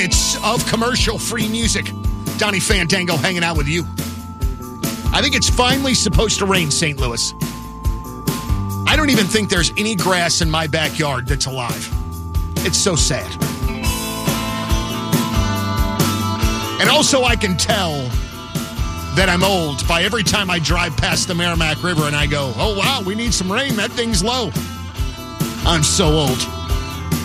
It's of commercial-free music. Donnie Fandango hanging out with you. I think it's finally supposed to rain, St. Louis. I don't even think there's any grass in my backyard that's alive. It's so sad. And also I can tell that I'm old by every time I drive past the Merrimack River and I go, oh, wow, we need some rain. That thing's low. I'm so old.